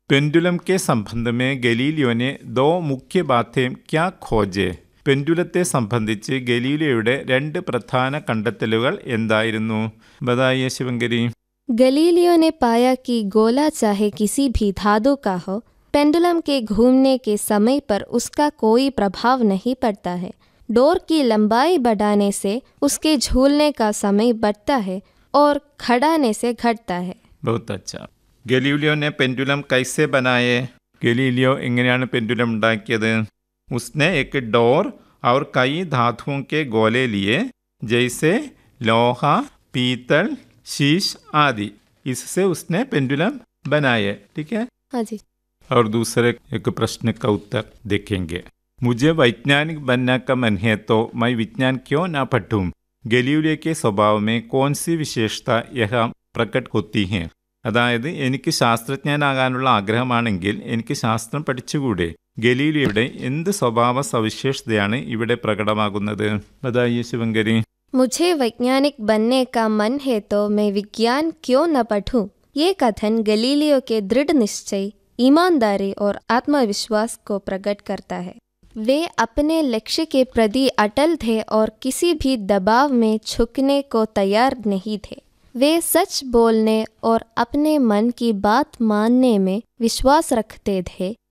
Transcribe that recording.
Pendulum के संबंध में गलीलियो ने दो मुख्य बातें क्या खोजे? പെൻഡുലത്തെ സംബന്ധിച്ച് ഗലീലിയോയുടെ രണ്ട് പ്രധാന കണ്ടെത്തലുകൾ എന്തായിരുന്നു? ബതായിയെ ശിവങ്കരി. गलीलियो ने पाया कि गोला चाहे किसी भी धातु का हो, पेंडुलम के घूमने के समय पर उसका कोई प्रभाव नहीं पड़ता है। डोर की लंबाई बढ़ाने से उसके झूलने का समय बढ़ता है और खड़ाने से घटता है। बहुत अच्छा. गलीलियो ने पेंडुलम कैसे बनाए? गलीलियो എങ്ങനെയാണ് പെൻഡുലം ഉണ്ടാക്കിയത്? उसने एक डोर और कई धातुओं के गोले लिए, जैसे लोहा, पीतल, शीश आदि. इससे उसने पेंडुलम बनाए. ठीक है. हाँ जी. और दूसरे एक प्रश्न का उत्तर देखेंगे. मुझे वैज्ञानिक बनने का मन है तो मैं विज्ञान क्यों ना पढ़ूं? गलीलियो के स्वभाव में कौन सी विशेषता यहाँ प्रकट होती है? അതായത് എനിക്ക് ശാസ്ത്രജ്ഞനാകാനുള്ള ആഗ്രഹമാണെങ്കിൽ എനിക്ക് ശാസ്ത്രം പഠിച്ചുകൂടെ? ഗലീലിയോയുടെ എന്ത് സ്വഭാവ സവിശേഷതയാണ് ഇവിടെ പ്രകടമാകുന്നത്? ബതായിയെ ശിവങ്കരി. मुझे वैज्ञानिक बनने का मन है तो मैं विज्ञान क्यों न पढ़ूं? ये कथन गलीलियो के दृढ़ निश्चय, ईमानदारी और आत्मविश्वास को प्रकट करता है। वे अपने लक्ष्य के प्रति अटल थे और किसी भी दबाव में झुकने को तैयार नहीं थे। वे सच बोलने और अपने मन की बात मानने में विश्वास रखते थे